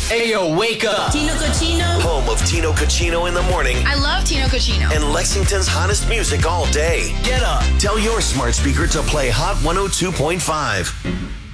Ayo, wake up. Tino Cochino. Home of Tino Cochino in the morning I love Tino Cochino. and Lexington's hottest music all day. Get up. Tell your smart speaker to play Hot 102.5.